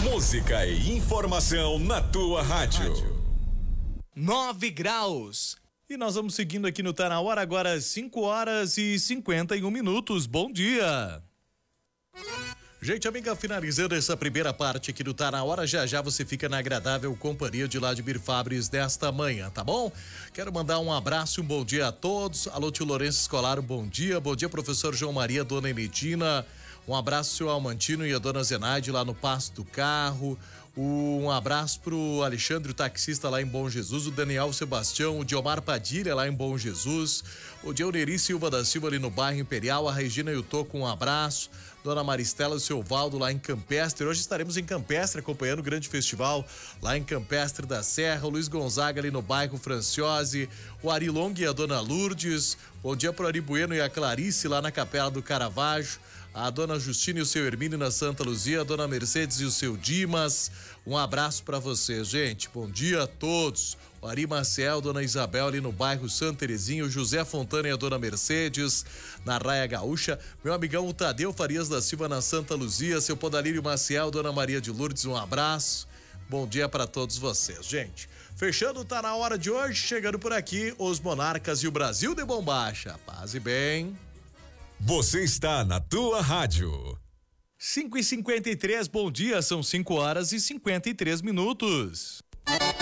Música e informação na tua rádio. 9 graus. E nós vamos seguindo aqui no Tá Na Hora, agora 5h51. Bom dia. Gente, amiga, finalizando essa primeira parte aqui do Tá Na Hora, já você fica na agradável companhia de Vladimir Fabres desta manhã, tá bom? Quero mandar um abraço e um bom dia a todos. Alô, tio Lourenço Escolar, bom dia. Bom dia, professor João Maria, dona Enetina. Um abraço, seu Almantino e a dona Zenaide lá no Passo do Carro. Um abraço pro Alexandre, o taxista lá em Bom Jesus, o Daniel Sebastião, o Diomar Padilha lá em Bom Jesus, o Dioneri Silva da Silva ali no bairro Imperial, a Regina e o Toco, um abraço. Dona Maristela e o seu Valdo lá em Campestre. Hoje estaremos em Campestre acompanhando o grande festival lá em Campestre da Serra. O Luiz Gonzaga ali no bairro Franciose. O Ari Long e a dona Lourdes. Bom dia pro Ari Bueno e a Clarice lá na Capela do Caravaggio. A dona Justina e o seu Hermínio na Santa Luzia. A dona Mercedes e o seu Dimas. Um abraço para vocês, gente. Bom dia a todos. O Ari Maciel, dona Isabel ali no bairro Santa Terezinha, o José Fontana e a dona Mercedes na Raia Gaúcha, meu amigão o Tadeu Farias da Silva na Santa Luzia, seu Podalírio Maciel, dona Maria de Lourdes, um abraço, bom dia para todos vocês, gente. Fechando, Tá Na Hora de hoje, chegando por aqui, os Monarcas e o Brasil de Bombacha, paz e bem. Você está na tua rádio. 5h53, bom dia, são 5h53.